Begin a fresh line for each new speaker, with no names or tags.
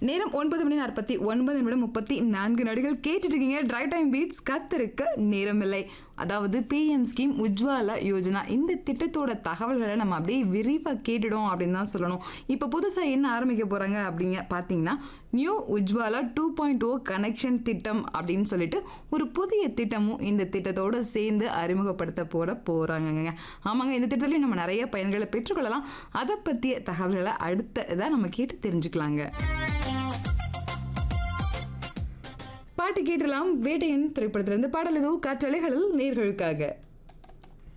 நேரம் 9:49:34 கேட்டுட்டு இருக்கீங்க. டிரைவ் டைம் பீட்ஸ் காத்திருக்க நேரமில்லை. அதாவது பிஎம் ஸ்கீம் உஜ்வாலா யோஜனா இந்த திட்டத்தோட தகவல்களை நம்ம அப்படியே விரிவாக கேட்டுடும் அப்படின்னு தான் சொல்லணும். இப்போ புதுசாக என்ன ஆரம்பிக்க போகிறாங்க அப்படிங்க பார்த்தீங்கன்னா, நியூ உஜ்வாலா 2.0 கனெக்ஷன் திட்டம் அப்படின்னு சொல்லிட்டு ஒரு புதிய திட்டமும் இந்த திட்டத்தோடு சேர்ந்து அறிமுகப்படுத்த போகிறாங்கங்க. ஆமாங்க, இந்த திட்டத்துலையும் நம்ம நிறைய பயன்களை பெற்றுக்கொள்ளலாம். அதை பற்றிய தகவல்களை அடுத்ததான் நம்ம கேட்டு தெரிஞ்சுக்கலாங்க. பாட்டு கேட்டலாம். வேட்டையின் திரைப்படத்திலிருந்து பாடல் ஏதோ காற்றலைகளில் நேர்களுக்காக.